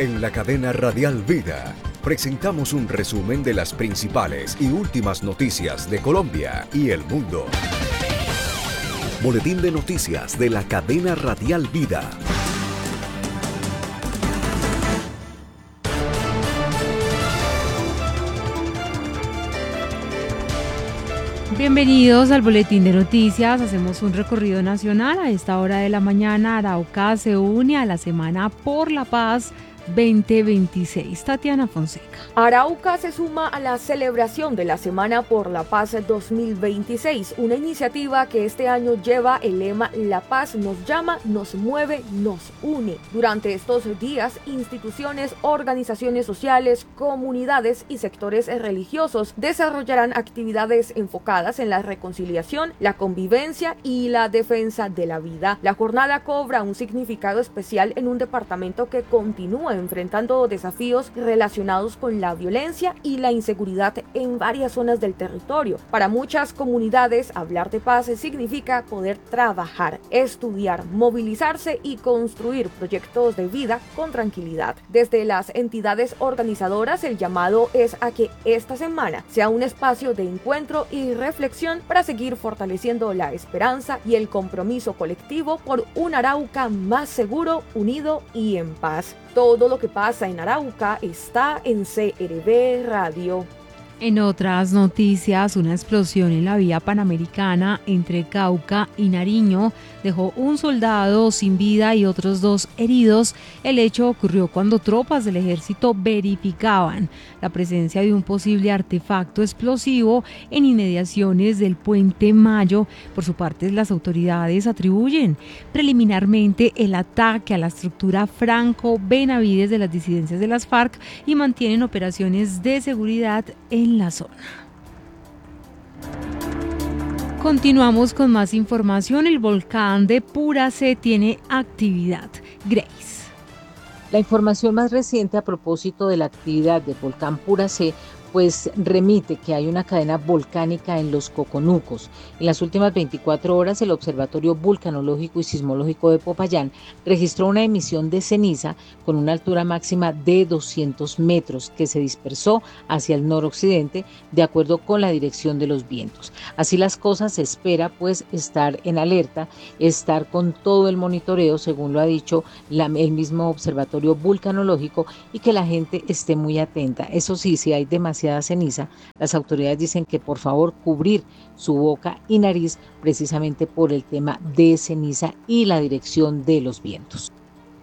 En la cadena Radial Vida presentamos un resumen de las principales y últimas noticias de Colombia y el mundo. Boletín de noticias de la cadena Radial Vida. Bienvenidos al Boletín de Noticias. Hacemos un recorrido nacional. A esta hora de la mañana, Arauca se une a la Semana por la Paz 2026. Tatiana Fonseca. Arauca se suma a la celebración de la Semana por la Paz 2026, una iniciativa que este año lleva el lema La Paz nos llama, nos mueve, nos une. Durante estos días, instituciones, organizaciones sociales, comunidades y sectores religiosos desarrollarán actividades enfocadas en la reconciliación, la convivencia y la defensa de la vida. La jornada cobra un significado especial en un departamento que continúa enfrentando desafíos relacionados con la violencia y la inseguridad en varias zonas del territorio. Para muchas comunidades, hablar de paz significa poder trabajar, estudiar, movilizarse y construir proyectos de vida con tranquilidad. Desde las entidades organizadoras, el llamado es a que esta semana sea un espacio de encuentro y reflexión para seguir fortaleciendo la esperanza y el compromiso colectivo por un Arauca más seguro, unido y en paz. Todo lo que pasa en Arauca está en CRB Radio. En otras noticias, una explosión en la vía panamericana entre Cauca y Nariño dejó un soldado sin vida y otros 2 heridos. El hecho ocurrió cuando tropas del ejército verificaban la presencia de un posible artefacto explosivo en inmediaciones del Puente Mayo. Por su parte, las autoridades atribuyen preliminarmente el ataque a la estructura Franco Benavides de las disidencias de las FARC y mantienen operaciones de seguridad en la zona. Continuamos con más información. El volcán de Puracé tiene actividad. Grace. La información más reciente a propósito de la actividad del volcán Puracé pues remite que hay una cadena volcánica en los Coconucos. En las últimas 24 horas, el Observatorio Vulcanológico y Sismológico de Popayán registró una emisión de ceniza con una altura máxima de 200 metros que se dispersó hacia el noroccidente de acuerdo con la dirección de los vientos. Así las cosas, se espera pues estar en alerta, estar con todo el monitoreo, según lo ha dicho el mismo Observatorio Vulcanológico, y que la gente esté muy atenta. Eso sí, si hay demasiada ceniza, las autoridades dicen que por favor cubrir su boca y nariz precisamente por el tema de ceniza y la dirección de los vientos.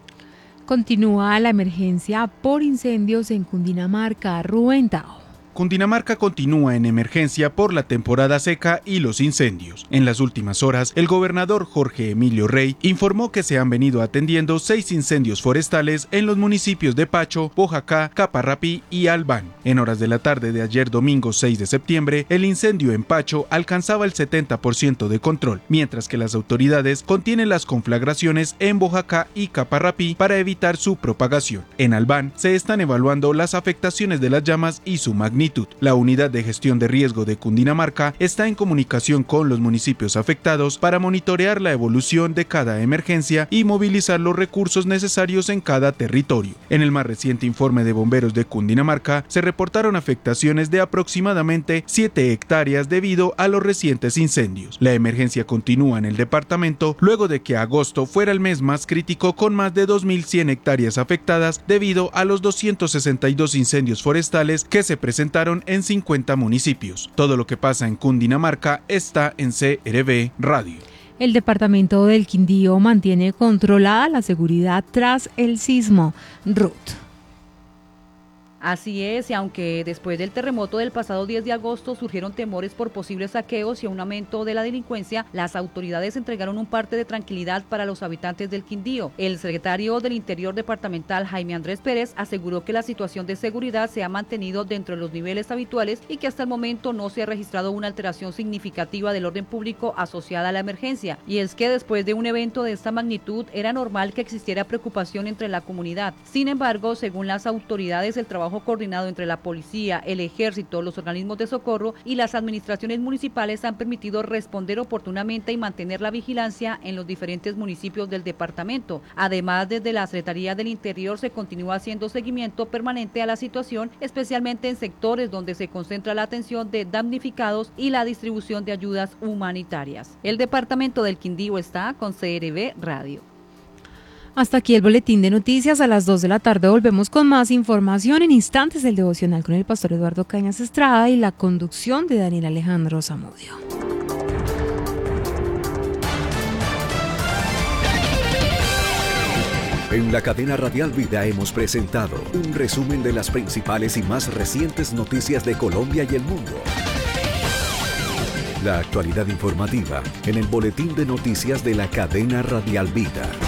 Continúa la emergencia por incendios en Cundinamarca. Rubén Tao. Cundinamarca continúa en emergencia por la temporada seca y los incendios. En las últimas horas, el gobernador Jorge Emilio Rey informó que se han venido atendiendo 6 incendios forestales en los municipios de Pacho, Boyacá, Caparrapí y Albán. En horas de la tarde de ayer domingo 6 de septiembre, el incendio en Pacho alcanzaba el 70% de control, mientras que las autoridades contienen las conflagraciones en Boyacá y Caparrapí para evitar su propagación. En Albán se están evaluando las afectaciones de las llamas y su magnitud. La unidad de gestión de riesgo de Cundinamarca está en comunicación con los municipios afectados para monitorear la evolución de cada emergencia y movilizar los recursos necesarios en cada territorio. En el más reciente informe de bomberos de Cundinamarca se reportaron afectaciones de aproximadamente 7 hectáreas debido a los recientes incendios. La emergencia continúa en el departamento luego de que agosto fuera el mes más crítico, con más de 2.100 hectáreas afectadas debido a los 262 incendios forestales que se presentaron en 50 municipios. Todo lo que pasa en Cundinamarca está en CRB Radio. El departamento del Quindío mantiene controlada la seguridad tras el sismo. Ruth. Así es, y aunque después del terremoto del pasado 10 de agosto surgieron temores por posibles saqueos y un aumento de la delincuencia, las autoridades entregaron un parte de tranquilidad para los habitantes del Quindío. El secretario del Interior departamental, Jaime Andrés Pérez, aseguró que la situación de seguridad se ha mantenido dentro de los niveles habituales y que hasta el momento no se ha registrado una alteración significativa del orden público asociada a la emergencia. Y es que después de un evento de esta magnitud era normal que existiera preocupación entre la comunidad. Sin embargo, según las autoridades, el trabajo trabajo coordinado entre la policía, el ejército, los organismos de socorro y las administraciones municipales han permitido responder oportunamente y mantener la vigilancia en los diferentes municipios del departamento. Además, desde la Secretaría del Interior se continúa haciendo seguimiento permanente a la situación, especialmente en sectores donde se concentra la atención de damnificados y la distribución de ayudas humanitarias. El departamento del Quindío está con CRB Radio. Hasta aquí el boletín de noticias. A las 2 de la tarde volvemos con más información. En instantes el devocional con el pastor Eduardo Cañas Estrada y la conducción de Daniel Alejandro Zamudio. En la cadena Radial Vida hemos presentado un resumen de las principales y más recientes noticias de Colombia y el mundo. La actualidad informativa en el boletín de noticias de la cadena Radial Vida.